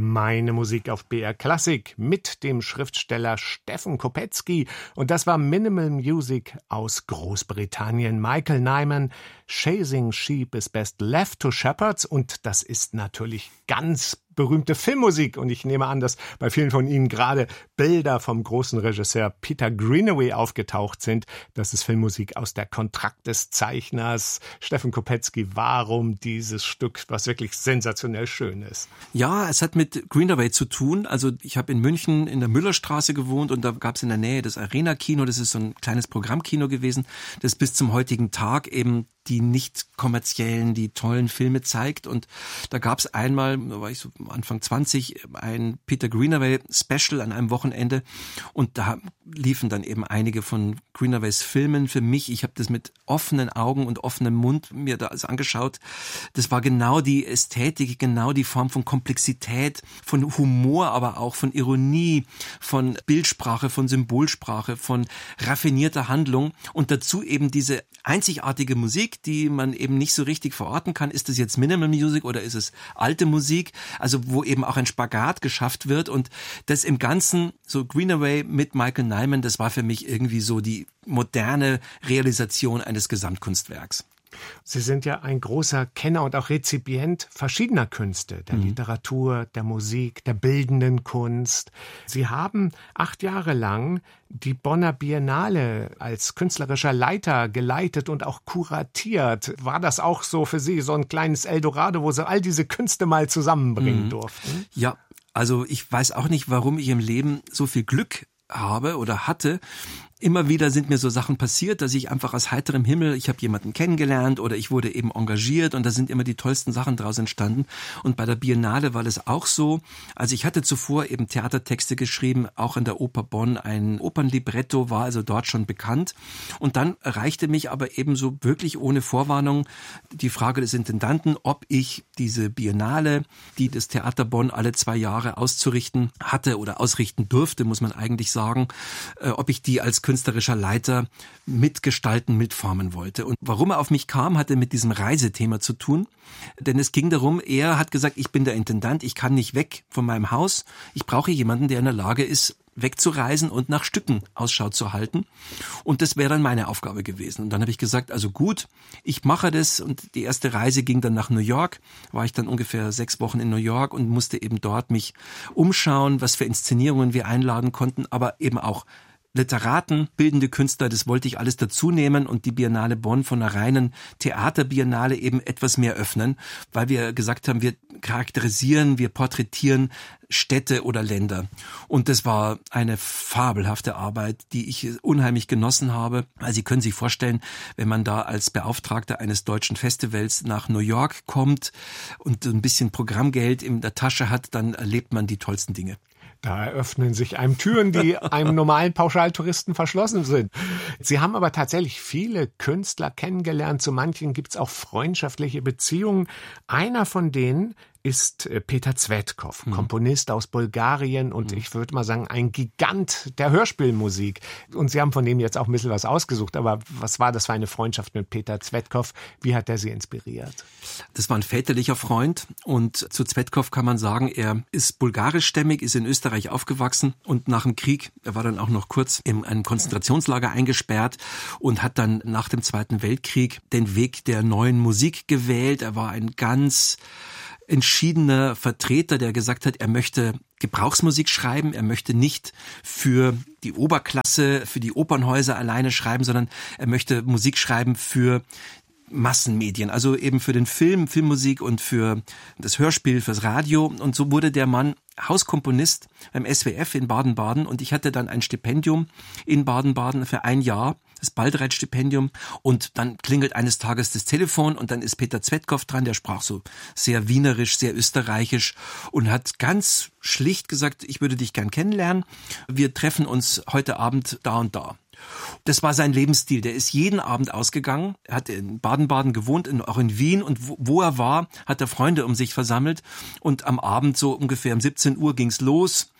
Meine Musik auf BR Klassik mit dem Schriftsteller Stefan Kopetzky. Und das war Minimal Music aus Großbritannien. Michael Nyman, Chasing Sheep is Best Left to Shepherds. Und das ist natürlich ganz berühmte Filmmusik. Und ich nehme an, dass bei vielen von Ihnen gerade Bilder vom großen Regisseur Peter Greenaway aufgetaucht sind. Das ist Filmmusik aus der Kontrakt des Zeichners Stefan Kopetzky. Warum dieses Stück, was wirklich sensationell schön ist? Ja, es hat mit Greenaway zu tun. Also ich habe in München in der Müllerstraße gewohnt und da gab es in der Nähe das Arena-Kino. Das ist so ein kleines Programmkino gewesen, das bis zum heutigen Tag eben die nicht kommerziellen, die tollen Filme zeigt. Und da gab es einmal, da war ich so Anfang 20, ein Peter Greenaway Special an einem Wochenende und da liefen dann eben einige von Greenaways Filmen für mich. Ich habe das mit offenen Augen und offenem Mund mir da alles angeschaut. Das war genau die Ästhetik, genau die Form von Komplexität, von Humor, aber auch von Ironie, von Bildsprache, von Symbolsprache, von raffinierter Handlung und dazu eben diese einzigartige Musik, die man eben nicht so richtig verorten kann. Ist das jetzt Minimal Music oder ist es alte Musik? Also wo eben auch ein Spagat geschafft wird und das im Ganzen, so Greenaway mit Michael Nyman, das war für mich irgendwie so die moderne Realisation eines Gesamtkunstwerks. Sie sind ja ein großer Kenner und auch Rezipient verschiedener Künste, der Literatur, der Musik, der bildenden Kunst. Sie haben 8 Jahre lang die Bonner Biennale als künstlerischer Leiter geleitet und auch kuratiert. War das auch so für Sie so ein kleines Eldorado, wo Sie all diese Künste mal zusammenbringen durften? Ja, also ich weiß auch nicht, warum ich im Leben so viel Glück habe oder hatte. Immer wieder sind mir so Sachen passiert, dass ich einfach aus heiterem Himmel, ich habe jemanden kennengelernt oder ich wurde eben engagiert und da sind immer die tollsten Sachen draus entstanden. Und bei der Biennale war das auch so. Also ich hatte zuvor eben Theatertexte geschrieben, auch in der Oper Bonn. Ein Opernlibretto war also dort schon bekannt. Und dann erreichte mich aber eben so wirklich ohne Vorwarnung die Frage des Intendanten, ob ich diese Biennale, die das Theater Bonn alle 2 Jahre auszurichten hatte oder ausrichten durfte, muss man eigentlich sagen, ob ich die als künstlerischer Leiter mitgestalten, mitformen wollte. Und warum er auf mich kam, hatte mit diesem Reisethema zu tun. Denn es ging darum, er hat gesagt, ich bin der Intendant, ich kann nicht weg von meinem Haus. Ich brauche jemanden, der in der Lage ist, wegzureisen und nach Stücken Ausschau zu halten. Und das wäre dann meine Aufgabe gewesen. Und dann habe ich gesagt, also gut, ich mache das. Und die erste Reise ging dann nach New York. War ich dann ungefähr 6 Wochen in New York und musste eben dort mich umschauen, was für Inszenierungen wir einladen konnten, aber eben auch Literaten, bildende Künstler, das wollte ich alles dazu nehmen und die Biennale Bonn von einer reinen Theaterbiennale eben etwas mehr öffnen, weil wir gesagt haben, wir charakterisieren, wir porträtieren Städte oder Länder. Und das war eine fabelhafte Arbeit, die ich unheimlich genossen habe. Also Sie können sich vorstellen, wenn man da als Beauftragter eines deutschen Festivals nach New York kommt und ein bisschen Programmgeld in der Tasche hat, dann erlebt man die tollsten Dinge. Da eröffnen sich einem Türen, die einem normalen Pauschaltouristen verschlossen sind. Sie haben aber tatsächlich viele Künstler kennengelernt. Zu manchen gibt es auch freundschaftliche Beziehungen. Einer von denen ist Peter Cvetkov, Komponist aus Bulgarien und ich würde mal sagen, ein Gigant der Hörspielmusik. Und Sie haben von dem jetzt auch ein bisschen was ausgesucht, aber was war das für eine Freundschaft mit Peter Cvetkov? Wie hat er Sie inspiriert? Das war ein väterlicher Freund und zu Cvetkov kann man sagen, er ist bulgarischstämmig, ist in Österreich aufgewachsen und nach dem Krieg, er war dann auch noch kurz in einem Konzentrationslager eingesperrt und hat dann nach dem Zweiten Weltkrieg den Weg der neuen Musik gewählt. Er war ein ganz entschiedener Vertreter, der gesagt hat, er möchte Gebrauchsmusik schreiben, er möchte nicht für die Oberklasse, für die Opernhäuser alleine schreiben, sondern er möchte Musik schreiben für Massenmedien, also eben für den Film, Filmmusik und für das Hörspiel, fürs Radio. Und so wurde der Mann Hauskomponist beim SWF in Baden-Baden und ich hatte dann ein Stipendium in Baden-Baden für 1 Jahr, das Baldreit-Stipendium, und dann klingelt eines Tages das Telefon und dann ist Peter Cvetkov dran, der sprach so sehr wienerisch, sehr österreichisch und hat ganz schlicht gesagt, ich würde dich gern kennenlernen, wir treffen uns heute Abend da und da. Das war sein Lebensstil. Der ist jeden Abend ausgegangen. Er hat in Baden-Baden gewohnt, auch in Wien. Und wo er war, hat er Freunde um sich versammelt. Und am Abend, so ungefähr um 17 Uhr, ging's los.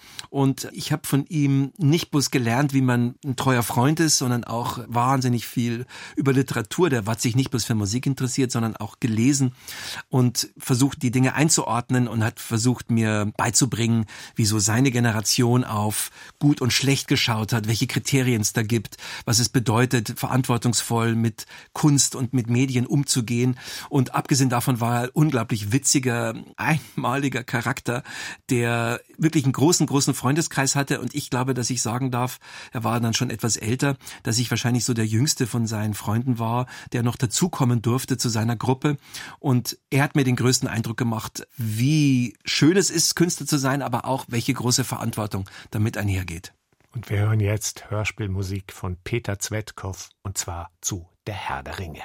Und ich habe von ihm nicht bloß gelernt, wie man ein treuer Freund ist, sondern auch wahnsinnig viel über Literatur. Der hat sich nicht bloß für Musik interessiert, sondern auch gelesen und versucht, die Dinge einzuordnen und hat versucht, mir beizubringen, wie so seine Generation auf gut und schlecht geschaut hat, welche Kriterien es da gibt, was es bedeutet, verantwortungsvoll mit Kunst und mit Medien umzugehen. Und abgesehen davon war er ein unglaublich witziger, einmaliger Charakter, der wirklich einen großen Freundeskreis hatte. Und ich glaube, dass ich sagen darf, er war dann schon etwas älter, dass ich wahrscheinlich so der jüngste von seinen Freunden war, der noch dazukommen durfte zu seiner Gruppe. Und er hat mir den größten Eindruck gemacht, wie schön es ist, Künstler zu sein, aber auch welche große Verantwortung damit einhergeht. Und wir hören jetzt Hörspielmusik von Peter Zvedkow, und zwar zu Der Herr der Ringe.